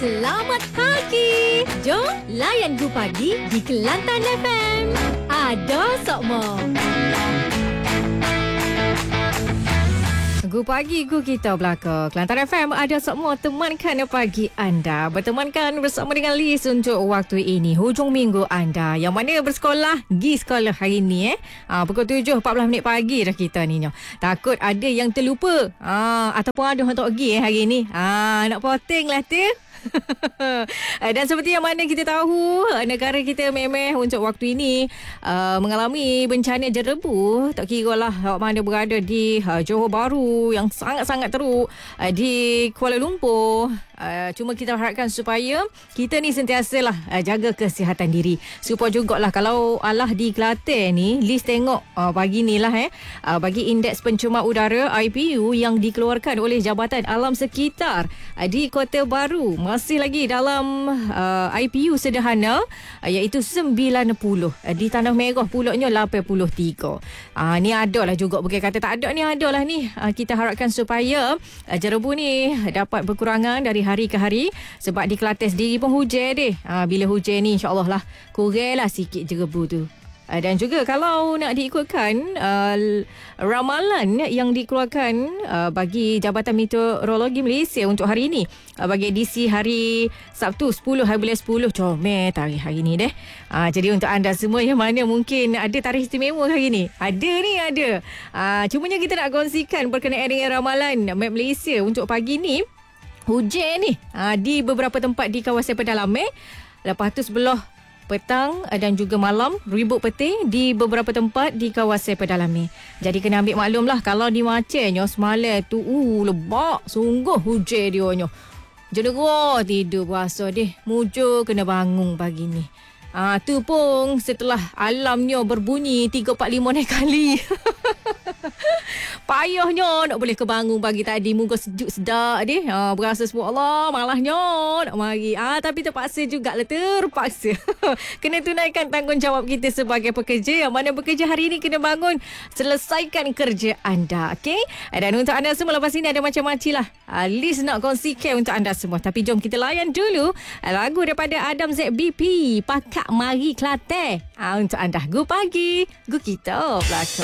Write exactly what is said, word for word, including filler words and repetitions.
Selamat pagi. Jom layan Gu Pagi di Kelantan F M. Ada Sokmo. Gu Pagi, Gu kita belaka. Kelantan F M ada Sokmo temankan pagi anda. Bertemankan bersama dengan Liz untuk waktu ini. Hujung minggu anda. Yang mana bersekolah, pergi sekolah hari ni eh. Ha, pukul tujuh empat belas minit pagi dah kita ni. Takut ada yang terlupa. Ha, ataupun ada yang tak pergi eh hari ni. Ha, nak potong lah tu. Dan seperti yang mana kita tahu, negara kita memang untuk waktu ini uh, mengalami bencana jerebu. Tak kira lah mana berada di uh, Johor Bahru yang sangat-sangat teruk, uh, di Kuala Lumpur. Uh, cuma kita harapkan supaya kita ni sentiasalah uh, jaga kesihatan diri. Supaya jugalah kalau Allah di Kelantan ni, Liz tengok uh, pagi ni lah eh, uh, bagi indeks pencemar udara I P U yang dikeluarkan oleh Jabatan Alam Sekitar uh, di Kota Baru masih lagi dalam uh, I P U sederhana, uh, iaitu sembilan puluh. Uh, di Tanah Merah pulaknya lapan puluh tiga. Uh, ni ada lah juga, bukan kata tak ada, ni ada lah ni. Uh, kita harapkan supaya uh, jerebu ni dapat berkurangan dari hari ke hari, sebab di Kelantan sendiri pun hujan deh. Ha, bila hujan ni insyaAllah lah kurang lah sikit jerebu tu. Ha, dan juga kalau nak diikutkan uh, ramalan yang dikeluarkan uh, bagi Jabatan Meteorologi Malaysia untuk hari ini, uh, bagi edisi hari Sabtu sepuluh hari bulan sepuluh, comel tarikh hari ni deh. Ha, jadi untuk anda semua yang mana mungkin ada tarikh istimewa hari ni, ada ni ada. Ha, cumanya kita nak kongsikan berkenaan dengan ramalan Map Malaysia untuk pagi ni. Hujan ni ha, di beberapa tempat di kawasan pedalaman. Lepas tu sebelah petang dan juga malam ribut petir di beberapa tempat di kawasan pedalaman. Jadi kena ambil maklum lah kalau di Macahnya semalam tu uh, lebak sungguh hujan dia nya. Jendera tidur puasa deh. Mujur kena bangun pagi ni. Ah, tu pun setelah alamnya berbunyi tiga empat lima kali. Payahnya nak boleh kebangun pagi tadi. Muka sejuk sedap deh. Ha, berasa sebut Allah malahnya nak mari. Ah, tapi terpaksa jugalah, terpaksa. Kena tunaikan tanggungjawab kita sebagai pekerja. Yang mana bekerja hari ini kena bangun, selesaikan kerja anda. Okay? Dan untuk anda semua lepas ini ada macam-macam lah. Ah, Liz nak kongsikan untuk anda semua. Tapi jom kita layan dulu lagu daripada Adam Z B P, Pakak Mari Kelantan. Ah, untuk anda. Gu Pagi, Gu kita belakang.